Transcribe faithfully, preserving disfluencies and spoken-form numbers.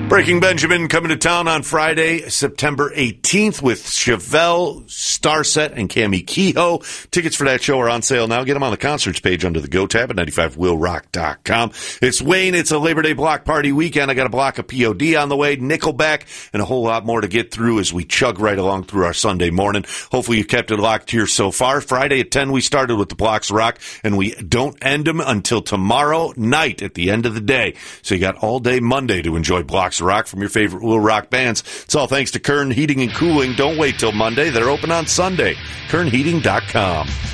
Breaking Benjamin coming to town on Friday, September eighteenth with Chevelle, Starset, and Cami Kehoe. Tickets for that show are on sale now. Get them on the concerts page under the Go tab at ninety-five will rock dot com. It's Wayne. It's a Labor Day block party weekend. I got a block of P O D on the way, Nickelback, and a whole lot more to get through as we chug right along through our Sunday morning. Hopefully you've kept it locked here so far. Friday at ten, we started with the Blocks Rock, and we don't end them until tomorrow night at the end of the day. So you got all day Monday to enjoy Blocks Rock from your favorite Will Rock bands. It's all thanks to Kern Heating and Cooling. Don't wait till Monday. They're open on Sunday. kern heating dot com.